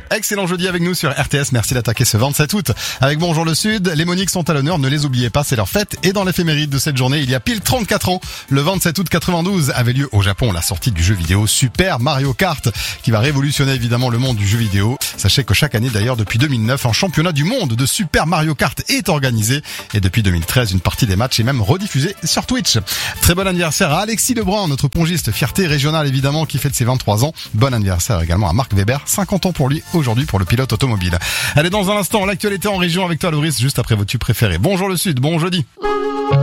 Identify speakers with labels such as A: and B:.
A: Excellent jeudi avec nous sur RTS. Merci d'attaquer ce 27 août. Avec Bonjour le Sud, les Moniques sont à l'honneur. Ne les oubliez pas, c'est leur fête. Et dans l'éphéméride de cette journée, il y a pile 34 ans, le 27 août 92, avait lieu au Japon la sortie du jeu vidéo Super Mario Kart, qui va révolutionner évidemment le monde du jeu vidéo. Sachez que chaque année d'ailleurs, depuis 2009, un championnat du monde de Super Mario Kart est organisé. Et depuis 2013, une partie des matchs est même rediffusée sur Twitch. Très bon anniversaire à Alexis Lebrun, notre pongiste, fierté régionale évidemment, qui fête ses 23 ans. Bon anniversaire également à Marc Weber, 50 ans pour lui aujourd'hui pour le pilote automobile. Allez, dans un instant, l'actualité en région avec toi, Loris, juste après vos tubes préférés. Bonjour le Sud, bon jeudi.